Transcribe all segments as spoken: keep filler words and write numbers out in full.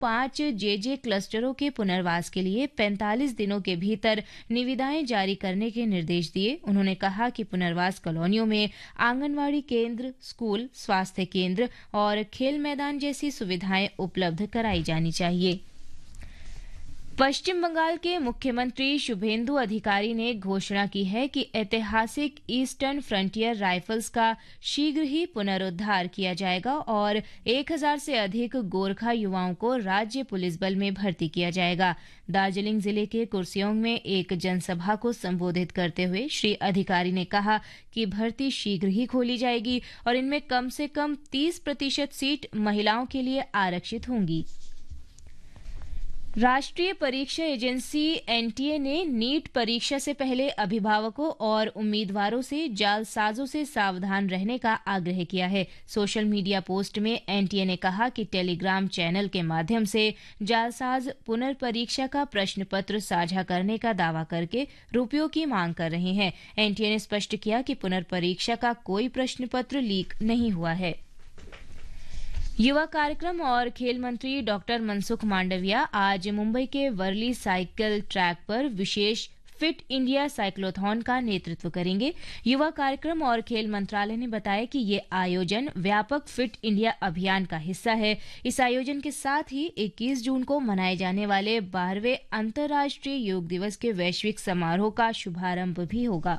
पांच जेजे क्लस्टरों के पुनर्वास के लिए पैंतालीस दिनों के भीतर निविदाएं जारी करने के निर्देश दिए। उन्होंने कहा कि पुनर्वास कॉलोनियों में आंगनवाड़ी केंद्र, स्कूल, स्वास्थ्य केंद्र और खेल मैदान जैसी सुविधाएं उपलब्ध कराई जानी चाहिए। पश्चिम बंगाल के मुख्यमंत्री शुभेंदु अधिकारी ने घोषणा की है कि ऐतिहासिक ईस्टर्न फ्रंटियर राइफल्स का शीघ्र ही पुनरुद्धार किया जाएगा और एक हज़ार से अधिक गोरखा युवाओं को राज्य पुलिस बल में भर्ती किया जाएगा। दार्जिलिंग जिले के कुर्सियोंग में एक जनसभा को संबोधित करते हुए श्री अधिकारी ने कहा कि भर्ती शीघ्र ही खोली जाएगी और इनमें कम से कम तीस प्रतिशत सीट महिलाओं के लिए आरक्षित होंगी। राष्ट्रीय परीक्षा एजेंसी एनटीए ने नीट परीक्षा से पहले अभिभावकों और उम्मीदवारों से जालसाजों से सावधान रहने का आग्रह किया है। सोशल मीडिया पोस्ट में एनटीए ने कहा कि टेलीग्राम चैनल के माध्यम से जालसाज पुनर्परीक्षा का प्रश्न पत्र साझा करने का दावा करके रुपयों की मांग कर रहे हैं। एनटीए ने स्पष्ट किया कि पुनर्परीक्षा का कोई प्रश्न पत्र लीक नहीं हुआ है। युवा कार्यक्रम और खेल मंत्री डॉक्टर मनसुख मांडविया आज मुंबई के वर्ली साइकिल ट्रैक पर विशेष फिट इंडिया साइक्लोथॉन का नेतृत्व करेंगे। युवा कार्यक्रम और खेल मंत्रालय ने बताया कि ये आयोजन व्यापक फिट इंडिया अभियान का हिस्सा है। इस आयोजन के साथ ही इक्कीस जून को मनाए जाने वाले बारहवें अंतर्राष्ट्रीय योग दिवस के वैश्विक समारोह का शुभारंभ भी होगा।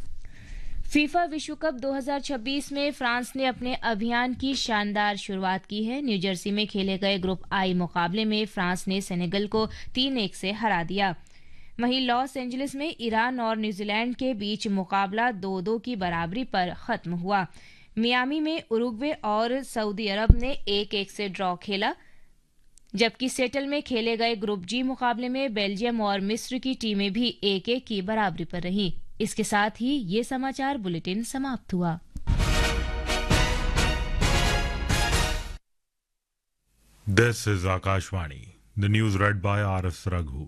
फीफा विश्व कप दो हज़ार छब्बीस में फ्रांस ने अपने अभियान की शानदार शुरुआत की है। न्यूजर्सी में खेले गए ग्रुप आई मुकाबले में फ्रांस ने सेनेगल को तीन एक से हरा दिया। वहीं लॉस एंजलिस में ईरान और न्यूजीलैंड के बीच मुकाबला दो दो की बराबरी पर खत्म हुआ। मियामी में उरुग्वे और सऊदी अरब ने एक एक से ड्रॉ खेला, जबकि सेटल में खेले गए ग्रुप जी मुकाबले में बेल्जियम और मिस्र की टीमें भी एक एक की बराबरी पर रहीं। इसके साथ ही ये समाचार बुलेटिन समाप्त हुआ। This is Akashvani. The news read by R S Raghu.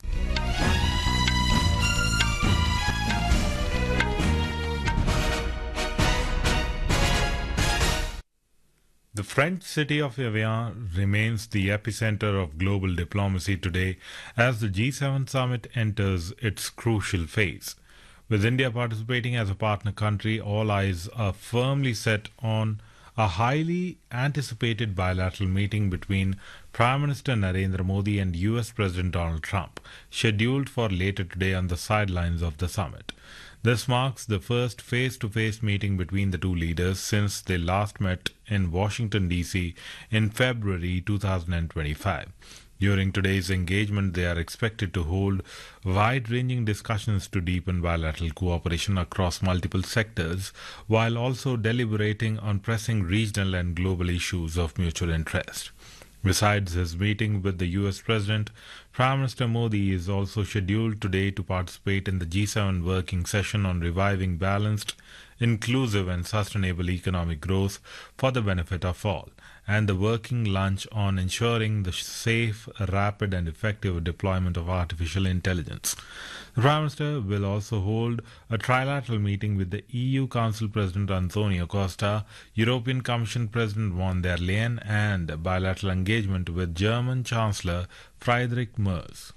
The French city of Evian remains the epicenter of global diplomacy today as the G seven summit enters its crucial phase. With India participating as a partner country, all eyes are firmly set on a highly anticipated bilateral meeting between Prime Minister Narendra Modi and U S President Donald Trump, scheduled for later today on the sidelines of the summit. This marks the first face-to-face meeting between the two leaders since they last met in Washington, D C in February two thousand twenty-five. During today's engagement, they are expected to hold wide-ranging discussions to deepen bilateral cooperation across multiple sectors, while also deliberating on pressing regional and global issues of mutual interest. Besides his meeting with the U S President, Prime Minister Modi is also scheduled today to participate in the G seven working session on reviving balanced, inclusive and sustainable economic growth for the benefit of all, and the working lunch on ensuring the safe, rapid and effective deployment of artificial intelligence. The Prime Minister will also hold a trilateral meeting with the E U Council President Antonio Costa, European Commission President von der Leyen and a bilateral engagement with German Chancellor Friedrich Merz.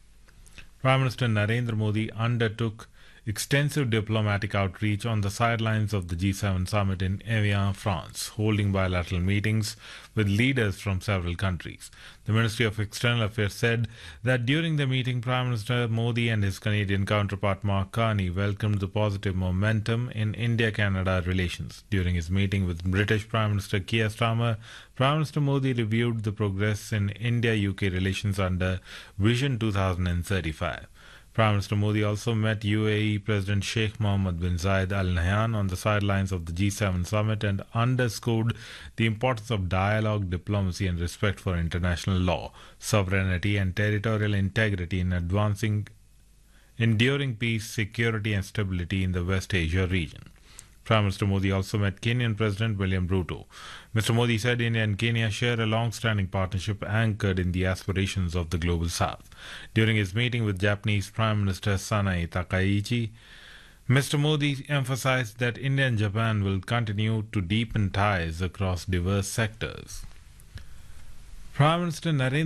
Prime Minister Narendra Modi undertook extensive diplomatic outreach on the sidelines of the G seven summit in Evian, France, holding bilateral meetings with leaders from several countries. The Ministry of External Affairs said that during the meeting, Prime Minister Modi and his Canadian counterpart Mark Carney welcomed the positive momentum in India-Canada relations. During his meeting with British Prime Minister Keir Starmer, Prime Minister Modi reviewed the progress in India-U K relations under Vision two thousand thirty-five. Prime Minister Modi also met U A E President Sheikh Mohammed bin Zayed Al Nahyan on the sidelines of the G seven summit and underscored the importance of dialogue, diplomacy and respect for international law, sovereignty and territorial integrity in advancing enduring peace, security and stability in the West Asia region. Prime Minister Modi also met Kenyan President William Ruto. Mister Modi said India and Kenya share a long-standing partnership anchored in the aspirations of the global south. During his meeting with Japanese Prime Minister Sanae Takaichi, Mister Modi emphasized that India and Japan will continue to deepen ties across diverse sectors. Prime Minister Narendra